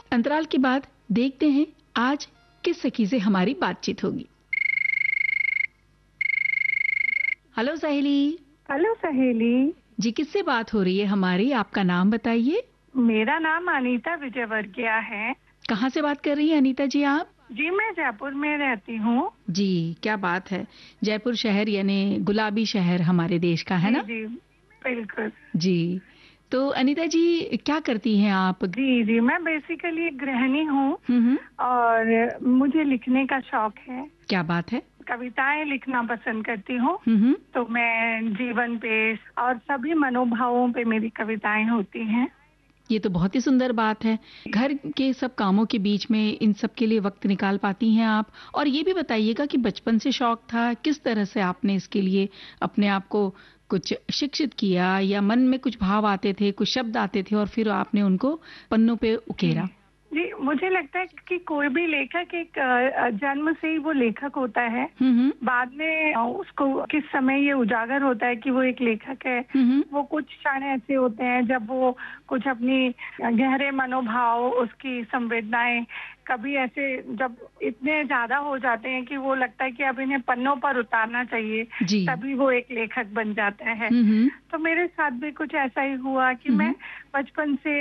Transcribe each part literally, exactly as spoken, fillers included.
अंतराल के बाद देखते हैं आज किस सखी से हमारी बातचीत होगी। हेलो सहेली। हेलो सहेली जी, किससे बात हो रही है हमारी? आपका नाम बताइए। मेरा नाम अनीता विजयवर्गीय है। कहाँ से बात कर रही हैं अनीता जी आप? जी मैं जयपुर में रहती हूँ। जी, क्या बात है। जयपुर शहर यानी गुलाबी शहर हमारे देश का है जी, ना? जी बिल्कुल। जी, तो अनीता जी क्या करती हैं आप? जी जी मैं बेसिकली एक गृहिणी हूँ हम्म, और मुझे लिखने का शौक है। क्या बात है। कविताएं लिखना पसंद करती हूँ। हम्म, तो मैं जीवन पे और सभी मनोभावों पे मेरी कविताएं होती हैं। ये तो बहुत ही सुंदर बात है। घर के सब कामों के बीच में इन सब के लिए वक्त निकाल पाती हैं आप। और ये भी बताइएगा कि बचपन से शौक था, किस तरह से आपने इसके लिए अपने आप को कुछ शिक्षित किया, या मन में कुछ भाव आते थे, कुछ शब्द आते थे और फिर आपने उनको पन्नों पे उकेरा? जी मुझे लगता है कि कोई भी लेखक एक अ, जन्म से ही वो लेखक होता है। हम्म, बाद में अ, उसको किस समय ये उजागर होता है कि वो एक लेखक है। हम्म, वो कुछ क्षण ऐसे होते हैं जब वो कुछ अपनी गहरे मनोभाव, उसकी संवेदनाएं कभी ऐसे जब इतने ज्यादा हो जाते हैं कि वो लगता है कि अब इन्हें पन्नों पर उतारना चाहिए, जी, तभी वो एक लेखक बन जाता है। हम्म, तो मेरे साथ भी कुछ ऐसा ही हुआ कि मैं हम्म, बचपन से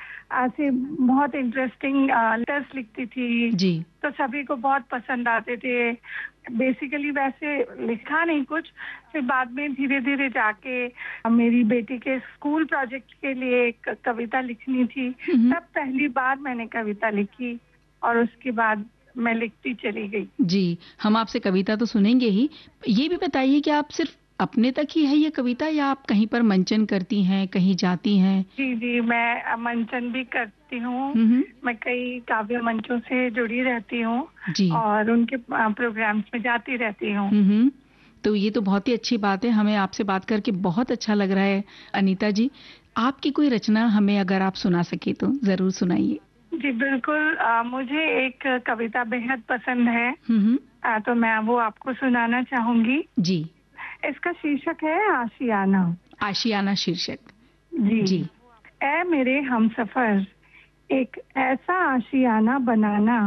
ऐसे बहुत इंटरेस्टिंग लेटर्स लिखती थी। जी, तो सभी को बहुत पसंद आते थे। बेसिकली वैसे लिखा नहीं कुछ, फिर बाद में धीरे धीरे जाके मेरी बेटी के स्कूल प्रोजेक्ट के लिए एक कविता लिखनी थी। हम्म, तब पहली बार मैंने कविता लिखी और उसके बाद मैं लिखती चली गई। जी, हम आपसे कविता तो सुनेंगे ही। ये भी बताइए कि आप सिर्फ अपने तक ही है ये कविता, या आप कहीं पर मंचन करती हैं, कहीं जाती हैं? जी जी मैं मंचन भी करती हूँ। हम्म, मैं कई काव्य मंचों से जुड़ी रहती हूँ जी, और उनके प्रोग्राम्स में जाती रहती हूँ। हम्म, तो ये तो बहुत ही अच्छी बात है। हमें आपसे बात करके बहुत अच्छा लग रहा है अनीता जी। आपकी कोई रचना हमें अगर आप सुना सके तो जरूर सुनाइए। जी बिल्कुल। अ, मुझे एक कविता बेहद पसंद है। हम्म, अ, तो मैं वो आपको सुनाना चाहूंगी। जी, इसका शीर्षक है आशियाना। आशियाना शीर्षक। जी। जी, ऐ मेरे हमसफर, एक ऐसा आशियाना बनाना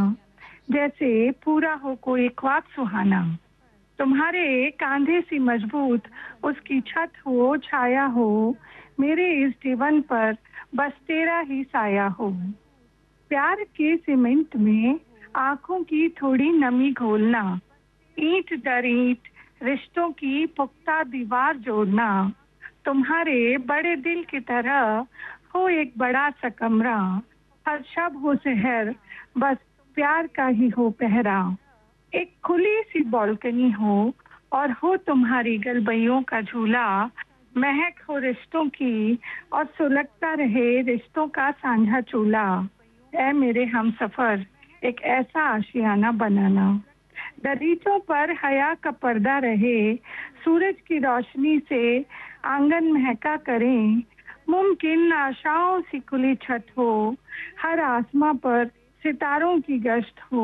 जैसे पूरा हो कोई ख्वाब सुहाना। तुम्हारे कांधे सी मजबूत उसकी छत हो, छाया हो मेरे इस जीवन पर, बस तेरा ही साया हो। प्यार के सीमेंट में आंखों की थोड़ी नमी घोलना, ईंट दर ईंट रिश्तों की पुख्ता दीवार जोड़ना। तुम्हारे बड़े दिल की तरह हो एक बड़ा सा कमरा, हर शब हो शहर, बस प्यार का ही हो पहरा। एक खुली सी बालकनी हो और हो तुम्हारी गलबैयों का झूला, महक हो रिश्तों की और सुलगता रहे रिश्तों का साझा चूल्हा। ऐ मेरे हमसफर, एक ऐसा आशियाना बनाना, दरीचों पर हया का पर्दा रहे, सूरज की रोशनी से आंगन महका करें, मुमकिन आशाओं सी खुली छत हो, हर आसमां पर सितारों की गश्त हो।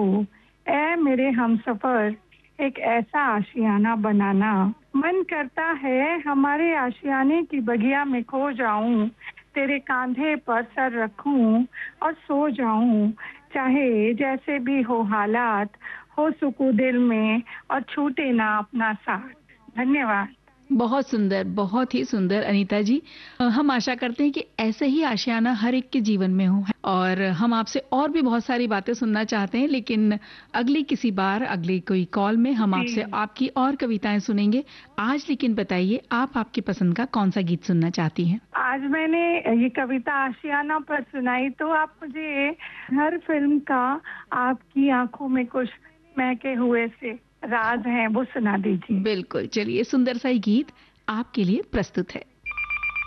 ऐ मेरे हमसफर, एक ऐसा आशियाना बनाना। मन करता है हमारे आशियाने की बगिया में खो जाऊं, तेरे कांधे पर सर रखूं और सो जाऊं, चाहे जैसे भी हो हालात, हो सुकून दिल में और छूटे ना अपना साथ। धन्यवाद। बहुत सुंदर, बहुत ही सुंदर अनीता जी। अ, हम आशा करते हैं कि ऐसे ही आशियाना हर एक के जीवन में हो। और हम आपसे और भी बहुत सारी बातें सुनना चाहते हैं, लेकिन अगली किसी बार, अगली कोई कॉल में हम आपसे आपकी और कविताएं सुनेंगे। आज लेकिन बताइए, आप आपकी पसंद का कौन सा गीत सुनना चाहती हैं? आज मैंने ये कविता आशियाना पर सुनाई, तो आप मुझे हर फिल्म का आपकी आंखों में कुछ महके हुए से राज हैं वो सुना दीजिए। बिल्कुल, चलिए सुंदर सा ही गीत आपके लिए प्रस्तुत है।